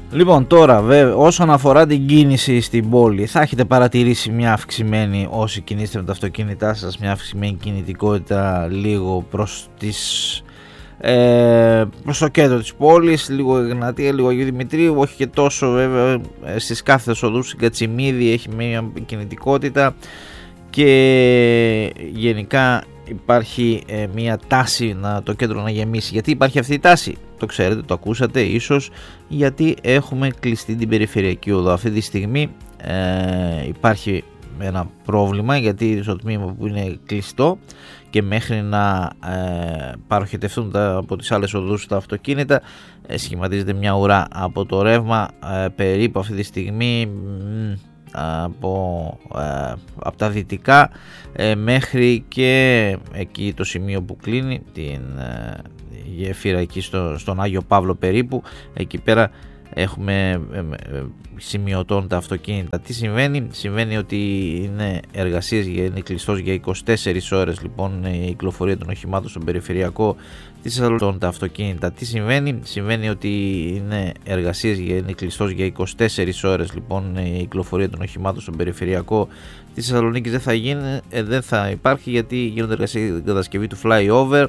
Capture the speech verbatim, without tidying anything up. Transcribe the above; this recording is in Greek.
Λοιπόν, τώρα βέβαια, όσον αφορά την κίνηση στην πόλη, θα έχετε παρατηρήσει μια αυξημένη, όσοι κινείστε με τα αυτοκίνητά σας, μια αυξημένη κινητικότητα λίγο προς τις... Ε, προς το κέντρο της πόλης, λίγο Εγνατία, λίγο Αγίου Δημητρίου, όχι και τόσο βέβαια στις κάθετες οδούς. Στην Κατσιμίδη έχει μια κινητικότητα και γενικά υπάρχει ε, μια τάση να, το κέντρο να γεμίσει. Γιατί υπάρχει αυτή η τάση? Το ξέρετε, το ακούσατε ίσως, γιατί έχουμε κλειστεί την περιφερειακή οδό. Αυτή τη στιγμή ε, υπάρχει ένα πρόβλημα, γιατί στο τμήμα που είναι κλειστό και μέχρι να ε, παροχετευτούν τα, από τις άλλες οδούς τα αυτοκίνητα, ε, σχηματίζεται μια ουρά από το ρεύμα ε, περίπου αυτή τη στιγμή μ, από, ε, από τα δυτικά ε, μέχρι και εκεί το σημείο που κλείνει την ε, γέφυρα εκεί στο, στον Άγιο Παύλο περίπου, εκεί πέρα έχουμε ε, ε, σημειωτών τα αυτοκίνητα. Τι συμβαίνει? Συμβαίνει ότι είναι εργασίες, είναι κλειστός για είκοσι τέσσερις ώρες λοιπόν η κυκλοφορία των οχημάτων στον περιφερειακό της Θεσσαλονίκης τα αυτοκίνητα. Τι συμβαίνει? Συμβαίνει ότι είναι εργασίες, είναι κλειστός για είκοσι τέσσερις ώρες λοιπόν η κυκλοφορία των οχημάτων στον περιφερειακό της Θεσσαλονίκης. Δεν θα γίνει, ε, δεν θα υπάρχει, γιατί γίνονται εργασίες για την κατασκευή του flyover